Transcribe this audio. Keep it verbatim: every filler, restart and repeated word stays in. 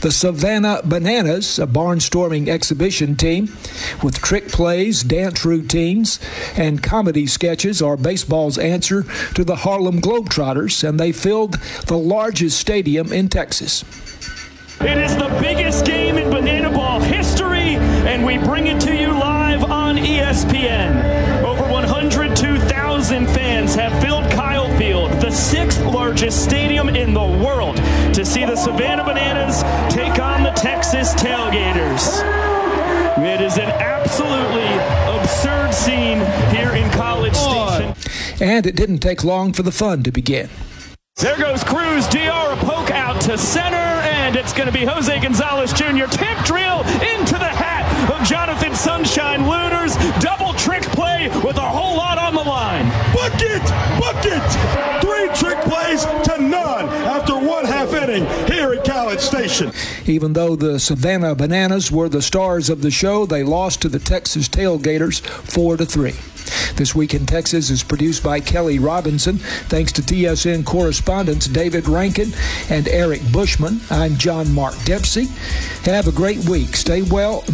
The Savannah Bananas, a barnstorming exhibition team with trick plays, dance routines, and comedy sketches, are baseball's answer to the Harlem Globetrotters, and they filled the largest stadium in Texas. It is the biggest game in banana ball history, and we bring it to you live on E S P N. Over one hundred two thousand fans have filled Kyle Field, the sixth largest stadium in the world, to see the Savannah Bananas take on the Texas Tailgaters. It is an absolutely absurd scene here in College Station. And it didn't take long for the fun to begin. There goes Cruz, D R, a poke out to center, and it's going to be Jose Gonzalez Junior Tip drill into the hat of Jonathan Sunshine Lunars. Double trick play with a whole lot on the line. Bucket! Bucket! Three trick plays to none after one half inning here at College Station. Even though the Savannah Bananas were the stars of the show, they lost to the Texas Tailgaters four to three. This Week in Texas is produced by Kelly Robinson. Thanks to T S N correspondents David Rankin and Eric Bushman. I'm John Mark Dempsey. Have a great week. Stay well.